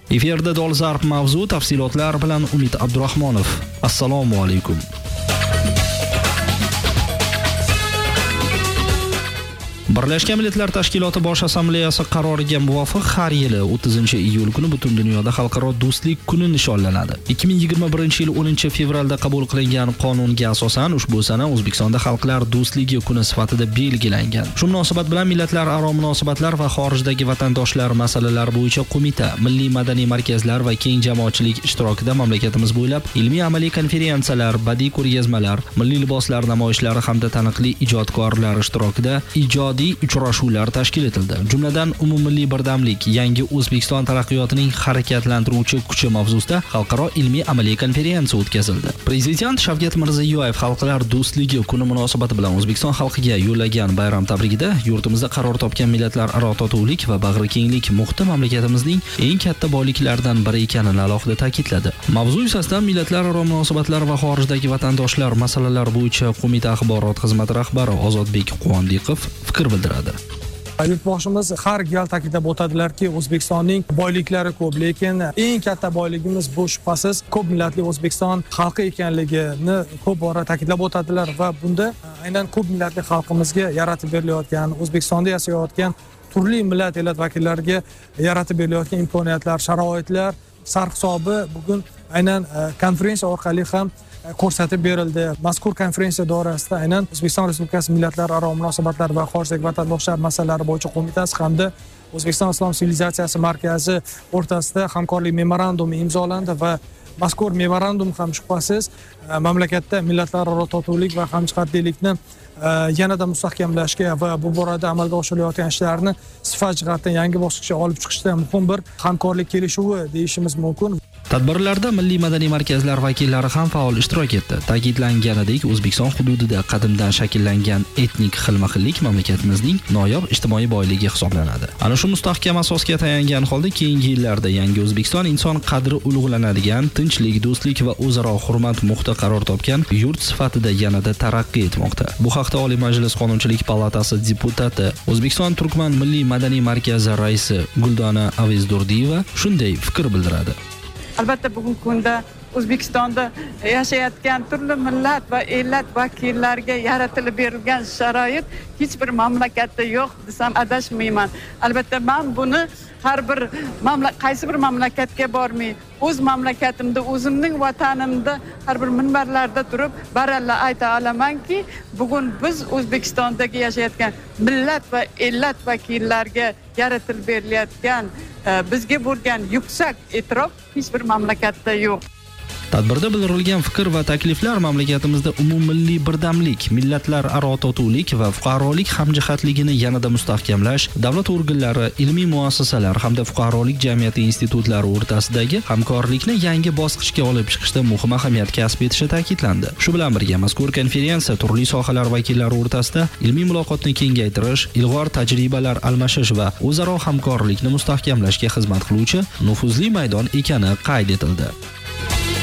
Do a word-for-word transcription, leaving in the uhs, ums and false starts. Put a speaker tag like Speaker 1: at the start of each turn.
Speaker 1: Efirda dolzarb mavzu, tafsilotlar bilan Umid Abdurahmonov. Assalomu alaykum. Birlashgan Millatlar Tashkiloti Bosh Assambleyasi qaroriga muvofiq har yili o'ttizinchi iyul kuni butun dunyoda Xalqaro do'stlik kuni nishonlanadi. ikki ming yigirma birinchi yil o'ninchi fevralda qabul qilingan qonunga asosan ushbu sana O'zbekistonda Xalqlar do'stligi kuni sifatida belgilangan. Shu munosabat bilan millatlararo munosabatlar va xorijdagi vatandoshlar masalalari bo'yicha qo'mita, milliy madaniy markazlar va keng jamoatchilik ishtirokida mamlakatimiz bo'ylab ilmiy-amaliy konferensiyalar, badiiy ko'rgazmalar, milliy liboslar namoyishlari hamda taniqli ijodkorlar ishtirokida ijod uchrashuvlar tashkil etildi. Jumladan umummilliy birdamlik, yangi O'zbekiston taraqqiyotining harakatlantiruvchi kuchi mavzusida xalqaro ilmiy amaliy konferensiya o'tkazildi. Prezident Shavkat Mirziyoyev Xalqlar do'stligi kuni munosabati bilan O'zbekiston xalqiga yo'llagan bayram tabrigida yurtimizda qaror topgan millatlararo totuvlik va bag'rikenglik muhiti mamlakatimizning eng katta boyliklaridan biri ekanini alohida ta'kidladi. Mavzu yuzasidan millatlararo munosabatlar va xorijdagi vatandoshlar masalalari bo'yicha qo'mita axborot xizmati rahbari Ozodbek Quvondiqov fikr bildiradi.
Speaker 2: Yurtboshimiz har gal ta'kidlab o'tadilarki, O'zbekistonning boyliklari ko'p, lekin eng katta boyligimiz bu shubhasiz ko'p millatli O'zbekiston xalqi ekanligini ko'p bora ta'kidlab o'tadilar va bunda aynan ko'p millatli xalqimizga yaratib berilayotgan, O'zbekistonda yashayotgan turli millat elat vakillariga yaratib berilayotgan imkoniyatlar, sharoitlar sarhisobi bugun aynan konferensiya orqali ham ko'rsatib berildi. Mazkur konferensiya doirasida aynan O'zbekiston Respublikasi millatlararo munosabatlar va xorijdagi vatandoshlar masalalari bo'yicha qo'mitasi hamda O'zbekiston Islom sivilizatsiyasi markazi o'rtasida hamkorlik memorandumi imzolandi va mazkur memorandum ham shubhasiz mamlakatda millatlararo totuvlik va hamjihatlikni yanada mustahkamlashga va bu borada amalga oshirilayotgan ishlarni sifat jihatdan yangi bosqichga olib chiqishda muhim bir hamkorlik kelishuvi deyishimiz mumkin.
Speaker 1: Tadbirlarda milliy madaniy markazlar vakillari ham faol ishtirok etdi. Ta'kidlanganidek, O'zbekiston hududida qadimdan shakllangan etnik xilma-xillik mamlakatimizning noyob ijtimoiy boyligi hisoblanadi. Ana shu mustahkam asosga tayangan holda keyingi yillarda yangi O'zbekiston inson qadri ulug'lanadigan, tinchlik, do'stlik va o'zaro hurmat muhiti qaror topgan yurt sifatida yanada taraqqiy etmoqda. Bu haqda Oliy Majlis Qonunchilik palatasi deputati, O'zbekiston Turkman milliy madaniy markazi raisi Guldona Avezdurdiyeva shunday fikr bildiradi.
Speaker 3: Albatta bugungi kunda O'zbekistonda yashayotgan turli millat va ellat vakillariga yaratilib berilgan sharoit hech bir mamlakatda yo'q desam adashmayman. Albatta men buni har bir qaysi bir mamlakatga bormay, o'z mamlakatimda, o'zimning vatanimda har bir minbarlarda turib baralla ayta olamanki, bugun biz O'zbekistondagi yashayotgan millat va ellat vakillariga yaratilib berilayotgan bizga bo'lgan yuksak e'tirof hech bir mamlakatda yo'q.
Speaker 1: Tadbirda bildirilgan fikr va takliflar mamlakatimizda umummilliy birdamlik, millatlararo totuvlik va fuqarolik hamjihatligini yanada mustahkamlash, davlat organlari, ilmiy muassasalar hamda fuqarolik jamiyati institutlari o'rtasidagi hamkorlikni yangi bosqichga olib chiqishda muhim ahamiyat kasb etishi ta'kidlandi. Shu bilan birga mazkur konferensiya turli sohalar vakillari o'rtasida ilmiy muloqotni kengaytirish, ilg'or tajribalar almashish va o'zaro hamkorlikni mustahkamlashga xizmat qiluvchi nufuzli maydon ekani qayd etildi.